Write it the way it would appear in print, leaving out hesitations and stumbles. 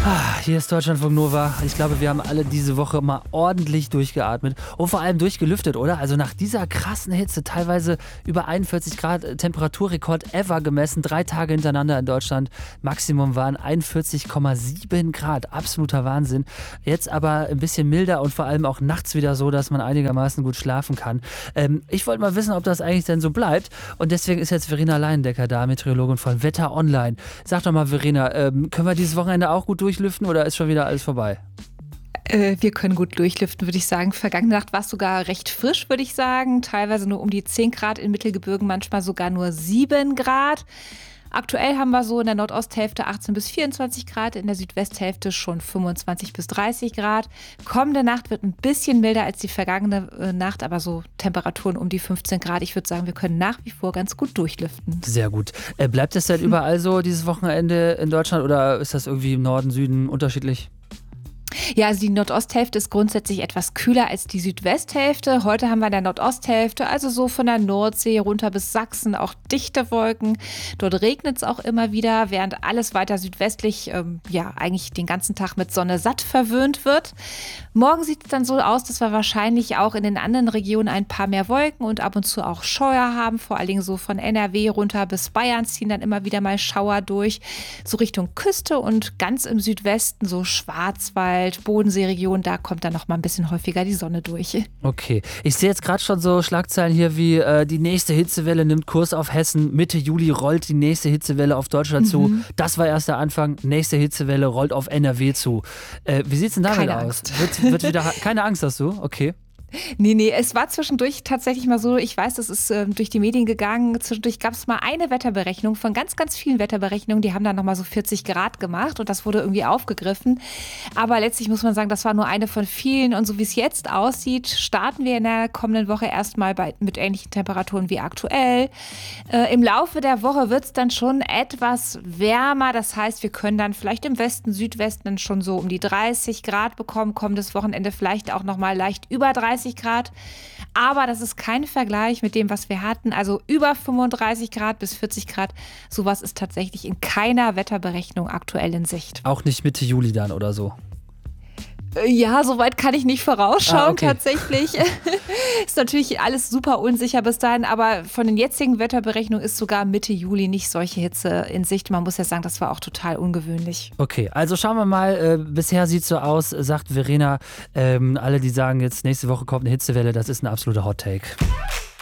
Hier ist Deutschlandfunk Nova. Ich glaube, wir haben alle diese Woche mal ordentlich durchgeatmet und vor allem durchgelüftet, oder? Also nach dieser krassen Hitze, teilweise über 41 Grad, Temperaturrekord ever gemessen, 3 Tage hintereinander in Deutschland. Maximum waren 41,7 Grad. Absoluter Wahnsinn. Jetzt aber ein bisschen milder und vor allem auch nachts wieder so, dass man einigermaßen gut schlafen kann. Ich wollte mal wissen, ob das eigentlich denn so bleibt. Und deswegen ist jetzt Verena Leindecker da, Meteorologin von Wetter Online. Sag doch mal, Verena, können wir dieses Wochenende auch gut durchlüften oder ist schon wieder alles vorbei? Wir können gut durchlüften, würde ich sagen. Vergangene Nacht war es sogar recht frisch, würde ich sagen. Teilweise nur um die 10 Grad in Mittelgebirgen, manchmal sogar nur 7 Grad. Aktuell haben wir so in der Nordosthälfte 18 bis 24 Grad, in der Südwesthälfte schon 25 bis 30 Grad. Kommende Nacht wird ein bisschen milder als die vergangene Nacht, aber so Temperaturen um die 15 Grad. Ich würde sagen, wir können nach wie vor ganz gut durchlüften. Sehr gut. Bleibt es denn überall so dieses Wochenende in Deutschland oder ist das irgendwie im Norden, Süden unterschiedlich? Ja, also die Nordosthälfte ist grundsätzlich etwas kühler als die Südwesthälfte. Heute haben wir in der Nordosthälfte, also so von der Nordsee runter bis Sachsen, auch dichte Wolken. Dort regnet es auch immer wieder, während alles weiter südwestlich eigentlich den ganzen Tag mit Sonne satt verwöhnt wird. Morgen sieht es dann so aus, dass wir wahrscheinlich auch in den anderen Regionen ein paar mehr Wolken und ab und zu auch Schauer haben. Vor allen Dingen so von NRW runter bis Bayern ziehen dann immer wieder mal Schauer durch. So Richtung Küste und ganz im Südwesten so Schwarzwald, Bodenseeregion, da kommt dann noch mal ein bisschen häufiger die Sonne durch. Okay, ich sehe jetzt gerade schon so Schlagzeilen hier wie die nächste Hitzewelle nimmt Kurs auf Hessen, Mitte Juli rollt die nächste Hitzewelle auf Deutschland zu. Das war erst der Anfang, nächste Hitzewelle rollt auf NRW zu. Wie sieht es denn damit Keine aus? Angst. Wird wieder keine Angst hast du? Okay. Nee, es war zwischendurch tatsächlich mal so, ich weiß, das ist durch die Medien gegangen, zwischendurch gab es mal eine Wetterberechnung von ganz, ganz vielen Wetterberechnungen, die haben dann nochmal so 40 Grad gemacht und das wurde irgendwie aufgegriffen. Aber letztlich muss man sagen, das war nur eine von vielen und so wie es jetzt aussieht, starten wir in der kommenden Woche erstmal mit ähnlichen Temperaturen wie aktuell. Im Laufe der Woche wird es dann schon etwas wärmer, das heißt, wir können dann vielleicht im Westen, Südwesten schon so um die 30 Grad bekommen, kommendes Wochenende vielleicht auch nochmal leicht über 30 Grad, aber das ist kein Vergleich mit dem, was wir hatten. Also über 35 Grad bis 40 Grad, sowas ist tatsächlich in keiner Wetterberechnung aktuell in Sicht. Auch nicht Mitte Juli dann oder so? Ja, soweit kann ich nicht vorausschauen, okay. Tatsächlich. Ist natürlich alles super unsicher bis dahin, aber von den jetzigen Wetterberechnungen ist sogar Mitte Juli nicht solche Hitze in Sicht. Man muss ja sagen, das war auch total ungewöhnlich. Okay, also schauen wir mal. Bisher sieht es so aus, sagt Verena. Alle, die sagen jetzt, nächste Woche kommt eine Hitzewelle, das ist ein absoluter Hot Take.